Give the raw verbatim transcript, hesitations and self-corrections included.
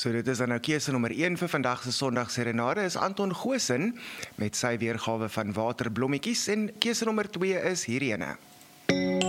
So dit is dan nou keuse nommer een vir vandag se Sondagserenade is Anton Goosen met sy weergawe van Waterblommetjies en keuse nommer twee is hierdie ene.